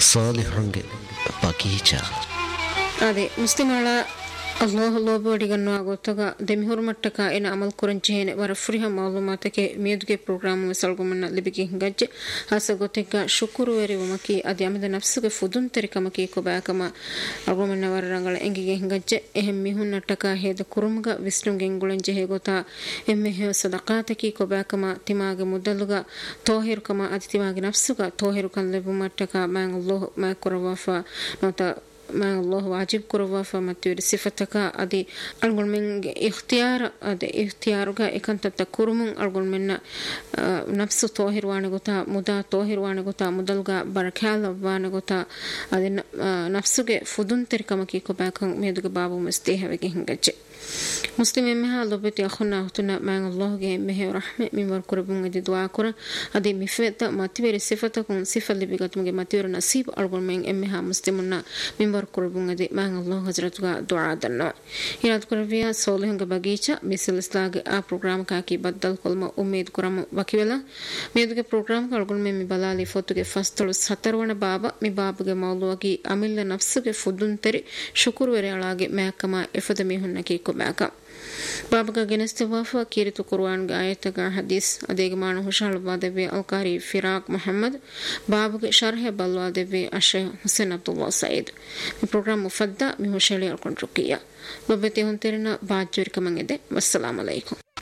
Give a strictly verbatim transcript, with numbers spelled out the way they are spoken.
ಸಾಲಿಹಂಗೆ ಬಗೀಚಾ ಅದೇ ಮುಸ್ಲಿಮಳ ಅಲ್ಲಾಹ್ ಲೋಬಡಿಗನ್ನು ಗೊತ್ತಾಗ ದೆಮಿಹುರ್ ಮಟ್ಟಕ ಏನ ಅಮಲ್ ಕುರಂಚೇನೆ ವರ ಫ್ರಿಹ ಮಾಲೂಮಾತಕ್ಕೆ ಮೇದುಗೆ ಪ್ರೋಗ್ರಾಮ್ ಸಲ್ಗುಮನ್ನ ಲಿಬಿಗೆ ಹಿಂಗಜ್ಜೆ ಹಾಸ ಗೊತ್ತಿಗ ಶುಕ್ರವಾರ ವಮಕಿ ಅದಿ ಅಮದ ನಫ್ಸುಗೆ ಫುದುನ್ ತೆರಿಕಮಕಿ ಕೊಬಾಕಮ ಅಲ್ಗುಮನ್ನ ವರ ರಂಗಳ ಎಂಗಿಗೆ ಹಿಂಗಜ್ಜೆ ಎಹೆಂ ಮಿಹುನ್ ನಟ್ಟಕ ಹೇದ ಕುರುಮ್ಗ ವಿಷ್ಣುಗೆ ಎಂಗುಳಂಜೆ ಹೇಗೋತಾ ಎಮ್ಮೆ ಹೇ ಸದಕಾತಕಿ ಕೊಬಾಕಮ ತಿಮಾಗೆ ಮುದಲುಗ ತೋಹಿರುಕಮ ಅದಿ ತಿಮಾಗೆ ನಫ್ಸುಗ ತೋಹಿರುಕನ್ ಲೆಬು ಮಟ್ಟಕ ಮ್ಯಾಂಗ್ ಅಲ್ಲಾಹ್ ಮಾ ಕುರವಾಫಾ ನೋತ ما الله واجب كروا فمتير صفتك أدي أقول من اختيار أدي اختيارك إكنت تكرمون أقول من نفس طاهر وانغوتا مدا طاهر وانغوتا مدلغا بركال وانغوتا أدي نفسك فدون تركمكي كباكن ميدغ بابو مستيه وكي هنگچ مسلم مها لبت يخنا هتنا ما الله جه مه رحمه من وركربون أدي دعاء كرا أدي مفت متير صفتكم صفة اللي بيقتم جه متير نصيب أقول من مها مسلمنا من وركربون أدي ما الله حضرتك دعاء دنا يراد كربيا صالحون كباجيچا مثل إسلاج آ برنامج كاكي بدل كل ما أميد كرام وكيلا ميدو كه برنامج أقول من مبالالي فوتو كه فاستل ستر وانا بابا مي بابا كه موضوع كي عمل نفس كه فدون تري شكر وريالاج ما كما إفادة ميهون كي كباكا بابا كه جنست وافا كيرتو قرآن آية كه حديث أديك مانو هشال بادبي القاري فراق محمد بابا كه شرح بالوادبي الشيخ حسين عبد الله سعيد البرنامج مفدى مهوشالي الكونتروكيا لبتي هون ترنا بعد جوري كمان إده والسلام عليكم